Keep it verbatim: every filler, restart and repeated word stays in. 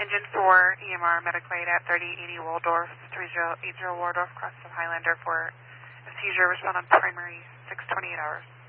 Engine four, E M R, medical aid at thirty eighty Waldorf, three zero eight zero Waldorf, cross of Highlander for a seizure. Respond on primary six twenty-eight hours.